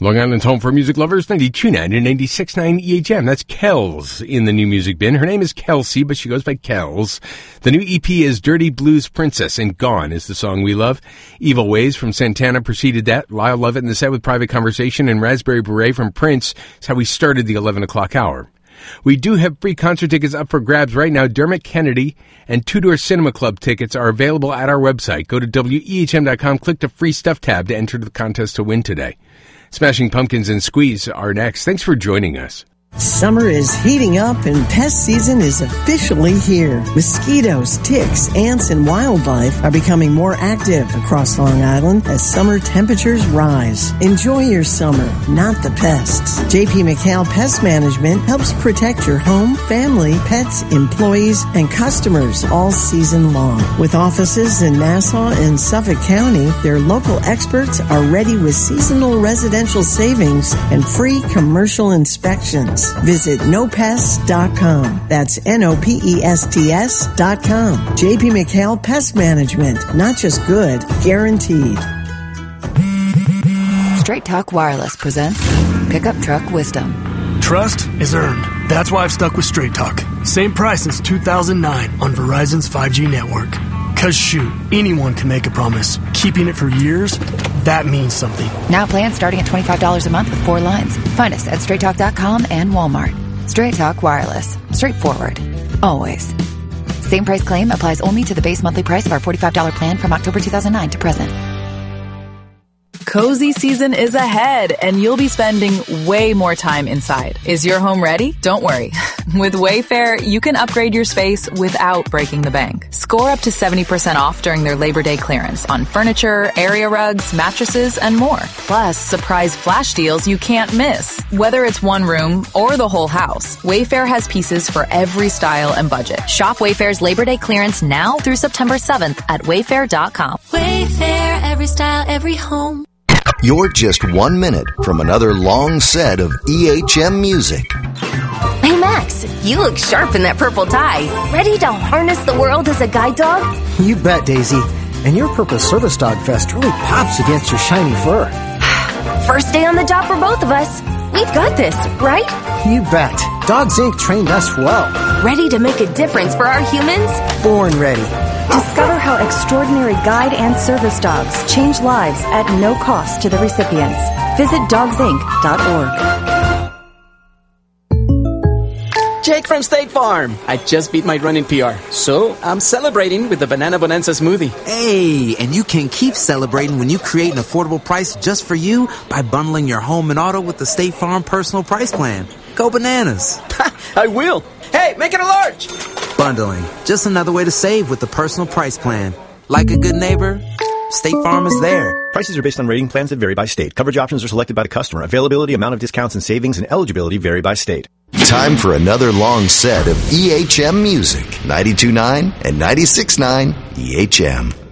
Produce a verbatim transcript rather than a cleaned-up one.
Long Island's home for music lovers, ninety-two point nine and ninety-six point nine E H M. That's Kells in the new music bin. Her name is Kelsey, but she goes by Kells. The new E P is Dirty Blues Princess, and Gone is the song we love. Evil Ways from Santana preceded that. Lyle Lovett in the set with Private Conversation, and Raspberry Beret from Prince is how we started the eleven o'clock hour. We do have free concert tickets up for grabs right now. Dermot Kennedy and Two Door Cinema Club tickets are available at our website. Go to W E H M dot com, click the free stuff tab to enter the contest to win today. Smashing Pumpkins and Squeeze are next. Thanks for joining us. Summer is heating up and pest season is officially here. Mosquitoes, ticks, ants, and wildlife are becoming more active across Long Island as summer temperatures rise. Enjoy your summer, not the pests. J P McHale Pest Management helps protect your home, family, pets, employees, and customers all season long. With offices in Nassau and Suffolk County, their local experts are ready with seasonal residential savings and free commercial inspections. Visit no pests dot com. That's N O P E S T S dot com. J P McHale Pest Management. Not just good, guaranteed. Straight Talk Wireless presents Pickup Truck Wisdom. Trust is earned. That's why I've stuck with Straight Talk. Same price since two thousand nine on Verizon's five G network. Cause shoot, anyone can make a promise. Keeping it for years, that means something. Now plans starting at twenty-five dollars a month with four lines. Find us at straight talk dot com and Walmart. Straight Talk Wireless. Straightforward. Always. Same price claim applies only to the base monthly price of our forty-five dollars plan from October two thousand nine to present. Cozy season is ahead, and you'll be spending way more time inside. Is your home ready? Don't worry. With Wayfair, you can upgrade your space without breaking the bank. Score up to seventy percent off during their Labor Day clearance on furniture, area rugs, mattresses, and more. Plus, surprise flash deals you can't miss. Whether it's one room or the whole house, Wayfair has pieces for every style and budget. Shop Wayfair's Labor Day clearance now through September seventh at wayfair dot com. Wayfair, every style, every home. You're just one minute from another long set of E H M music. Hey, Max, you look sharp in that purple tie. Ready to harness the world as a guide dog? You bet, Daisy. And your purple service dog vest really pops against your shiny fur. First day on the job for both of us. We've got this, right? You bet. Dogs Incorporated trained us well. Ready to make a difference for our humans? Born ready. Discover how extraordinary guide and service dogs change lives at no cost to the recipients. Visit dogs inc dot org. Jake from State Farm. I just beat my running P R, so I'm celebrating with the Banana Bonanza smoothie. Hey, and you can keep celebrating when you create an affordable price just for you by bundling your home and auto with the State Farm Personal Price Plan. Go bananas. I will. Hey, make it a large. Bundling. Just another way to save with the Personal Price Plan. Like a good neighbor, State Farm is there. Prices are based on rating plans that vary by state. Coverage options are selected by the customer. Availability, amount of discounts and savings, and eligibility vary by state. Time for another long set of E H M music. ninety-two point nine and ninety-six point nine E H M.